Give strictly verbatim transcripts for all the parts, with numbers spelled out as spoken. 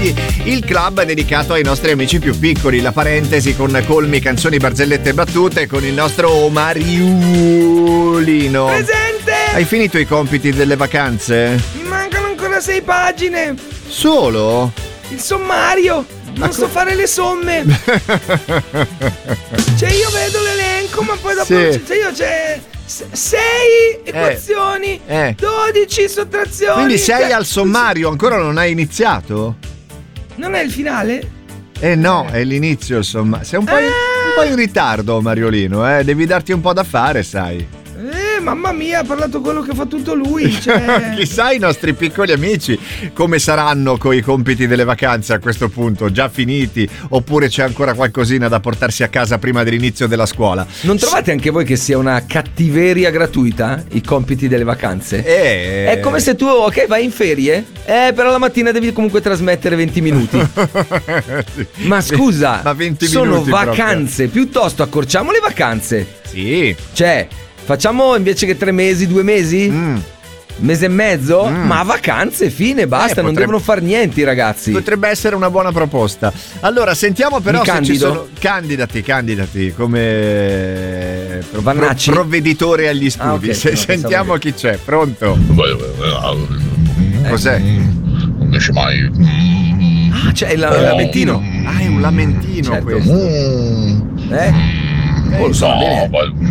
Svegli, il club dedicato ai nostri amici più piccoli. La parentesi con colmi, canzoni, barzellette e battute con il nostro Mariolino. Presente! Hai finito i compiti delle vacanze? Mi mancano ancora sei pagine. Solo? Il sommario. Non co- so fare le somme. Cioè io vedo l'elenco, ma poi dopo Sì. non c'è, cioè io c'è sei equazioni, Eh, eh. dodici sottrazioni. Quindi sei cioè, al sommario, ancora non hai iniziato? Non è il finale? Eh no, è l'inizio insomma. Sei un po', in, un po' in ritardo, Mariolino, eh? Devi darti un po' da fare, sai. Eh, mamma mia, ha parlato quello che fa tutto lui. Cioè... Chissà i nostri piccoli amici come saranno coi compiti delle vacanze a questo punto, già finiti oppure c'è ancora qualcosina da portarsi a casa prima dell'inizio della scuola. Non trovate anche voi che sia una cattiveria gratuita i compiti delle vacanze? Eh... È come se tu, ok, vai in ferie, eh, però la mattina devi comunque trasmettere venti minuti. Ma scusa, Ma venti sono minuti vacanze, piuttosto accorciamo le vacanze. Sì. Cioè, facciamo invece che tre mesi, due mesi? Mm. Mese e mezzo? Mm. Ma vacanze, fine, basta, Eh, non potrebbe- devono far niente i ragazzi. Potrebbe essere una buona proposta. Allora, sentiamo però Mi se candido? ci sono. Candidati, candidati come pro- Vannacci? pro- provveditore agli studi. Ah, ok, Se- no, sentiamo pensavo chi c'è. Pronto? Cos'è? Non esce mai. Ah, c'è il la- lamentino. Ah, è un lamentino Certo. questo. Eh? Oh, lo so, No, bene.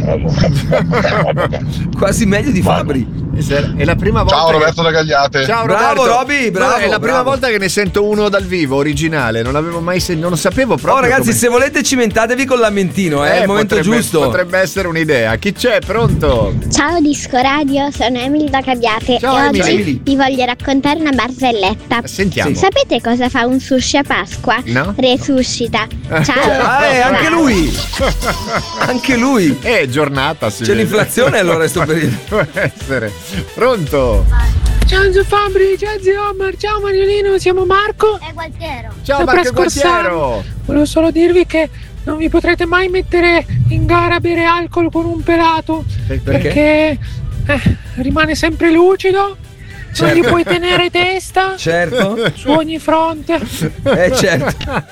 Quasi meglio di Fabri. È la prima volta. Ciao che- Roberto da Gagliate. Ciao Bravo, Roberto. Roby, bravo, È la prima bravo. volta che ne sento uno dal vivo, originale. Non l'avevo mai sentito, non lo sapevo proprio. Oh ragazzi, come- se volete cimentatevi col lamentino, eh, è il momento potrebbe- giusto. Potrebbe essere un'idea. Chi c'è? Pronto? Ciao Disco Radio, sono Emily da Gagliate Ciao, e Emily. oggi Emily. vi voglio raccontare una barzelletta. Sentiamo. Sapete cosa fa un sushi a Pasqua? No. Resuscita. Ciao. Ah, eh, anche lui. Anche lui. Eh, giornata, sì. C'è l'inflazione allora in sto periodo. Può essere. Pronto? Ciao Zio Fabri, ciao Zio Omar, ciao Mariolino, siamo Marco. È Gualtiero. Ciao Da Marco Prascorsano. Gualtiero. Volevo solo dirvi che non vi potrete mai mettere in gara a bere alcol con un pelato. Perché? Perché eh, rimane sempre lucido, non gli Certo. puoi tenere testa Certo. su ogni fronte. Eh certo.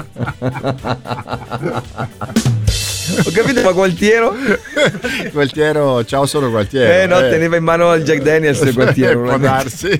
Ho capito, ma Gualtiero? Gualtiero, ciao, sono Gualtiero. Eh no, teneva in mano il Jack Daniels il Gualtiero. Può darsi.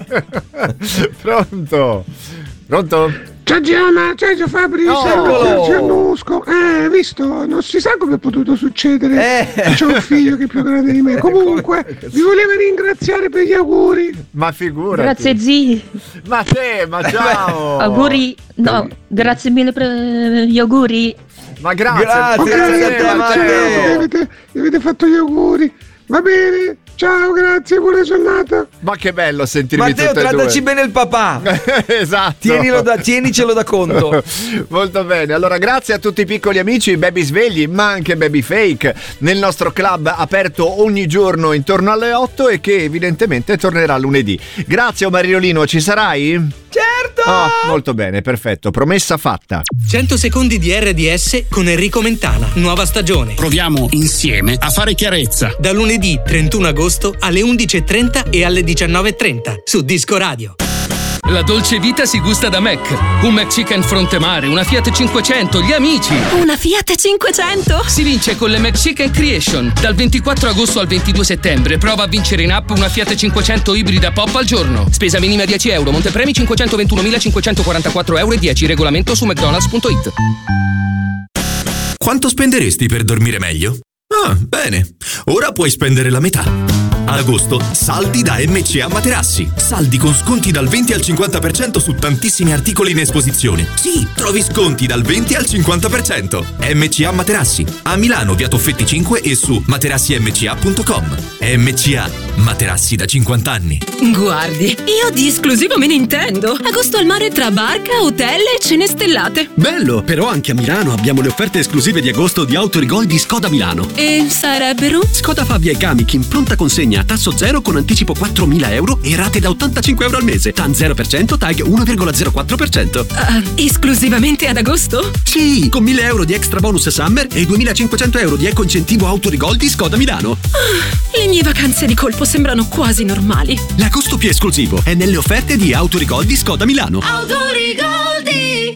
Pronto? Pronto? Ciao Gianna, ciao Zio Fabri, Oh, eccolo. Zio Nusco. Eh, visto, non si sa come è potuto succedere. Eh. C'ho un figlio che è più grande di me. Comunque, Come- vi volevo ringraziare per gli auguri. Ma figurati. Grazie zii, Ma te, ma ciao. auguri, no, grazie mille per gli auguri. Ma grazie. Grazie, Ok, grazie a te, ciao, Matteo. mi avete, mi avete fatto gli auguri. Va bene, ciao, grazie, buona giornata. Ma che bello sentirvi Matteo, tutte e due. trattaci bene il papà. Esatto. Tienilo da, tienicelo da conto. Molto bene, allora grazie a tutti i piccoli amici, baby svegli ma anche baby fake nel nostro club aperto ogni giorno intorno alle otto e che evidentemente tornerà lunedì. Grazie Mariolino, ci sarai? Certo! Oh, molto bene, perfetto, promessa fatta. cento secondi di R D S con Enrico Mentana. Nuova stagione. Proviamo insieme a fare chiarezza. Da lunedì trentuno agosto alle undici e trenta e alle diciannove e trenta su Disco Radio. La dolce vita si gusta da Mac. Un McChicken Frontemare, una Fiat cinquecento, gli amici. Una Fiat cinquecento? Si vince con le McChicken Creation. Dal ventiquattro agosto al ventidue settembre prova a vincere in app una Fiat cinquecento ibrida pop al giorno. Spesa minima dieci euro, montepremi cinquecentoventunomilacinquecentoquarantaquattro euro e dieci. Regolamento su mcdonalds punto it. Quanto spenderesti per dormire meglio? Ah, bene. Ora puoi spendere la metà. Ad agosto, saldi da M C A Materassi. Saldi con sconti dal venti al cinquanta per cento su tantissimi articoli in esposizione. Sì, trovi sconti dal venti al cinquanta per cento. M C A Materassi. A Milano, via Toffetti cinque e su materassi m c a punto com. M C A. Materassi da cinquanta anni. Guardi, io di esclusivo me ne intendo. Agosto al mare tra barca, hotel e cene stellate. Bello, però anche a Milano abbiamo le offerte esclusive di agosto di Autorigol di Skoda Milano. E sarebbero? Skoda Fabia e Kamiq in pronta consegna a tasso zero con anticipo quattromila euro e rate da ottantacinque euro al mese. T A N zero per cento, T A G uno virgola zero quattro per cento. Uh, esclusivamente ad agosto? Sì, con mille euro di extra bonus Summer e duemilacinquecento euro di eco incentivo Autorigol di Skoda Milano. Ah, le mie vacanze di colpo sembrano quasi normali. L'agosto più esclusivo è nelle offerte di Autorigol di Skoda Milano. Autorigol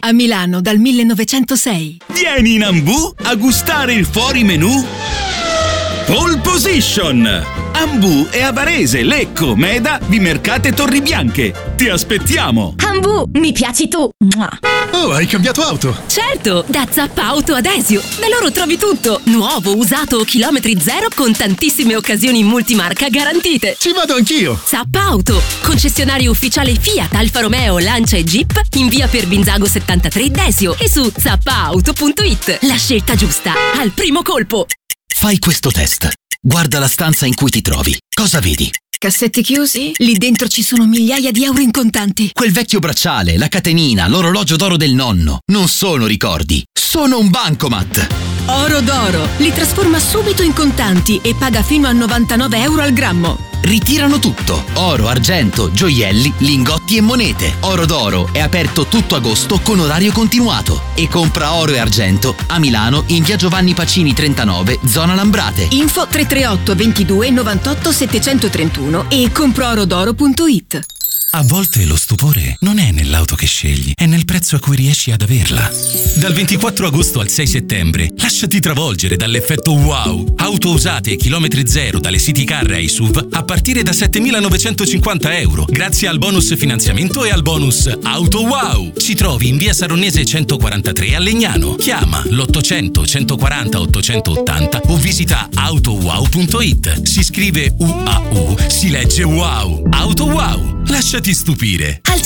a Milano dal millenovecentosei. Vieni in Ambu a gustare il fuori menù Pole Position. Ambu è a Varese, Lecco, Meda, Vimercate e Torribianche. Ti aspettiamo. Ambu, mi piaci tu. Oh, hai cambiato auto? Certo, da Zappa Auto Adesio. Da loro trovi tutto. Nuovo, usato o chilometri zero con tantissime occasioni multimarca garantite. Ci vado anch'io. Zappa Auto, concessionario ufficiale Fiat, Alfa Romeo, Lancia e Jeep in via Perbinzago settantatré Desio e su zappa auto punto it. La scelta giusta al primo colpo. Fai questo test. Guarda la stanza in cui ti trovi. Cosa vedi? Cassetti chiusi? Lì dentro ci sono migliaia di euro in contanti. Quel vecchio bracciale, la catenina, l'orologio d'oro del nonno. Non sono ricordi, sono un bancomat. Oro d'oro. Li trasforma subito in contanti e paga fino a novantanove euro al grammo. Ritirano tutto. Oro, argento, gioielli, lingotti e monete. Oro d'oro è aperto tutto agosto con orario continuato. E compra oro e argento a Milano in via Giovanni Pacini trentanove, zona Lambrate. Info tre tre otto ventidue novantotto settecentotrentuno e compro-orodoro punto it. A volte lo stupore non è nell'auto che scegli, è nel prezzo a cui riesci ad averla. Dal ventiquattro agosto al sei settembre, lasciati travolgere dall'effetto wow. Auto usate e chilometri zero dalle City Car e I S U V a partire da settemilanovecentocinquanta euro, grazie al bonus finanziamento e al bonus Auto Wow. Ci trovi in via Saronnese centoquarantatré a Legnano. Chiama l'ottocento centoquaranta ottocentottanta o visita auto wow punto it. Si scrive U A U, si legge wow. Auto Wow. Lasciati stupire. Al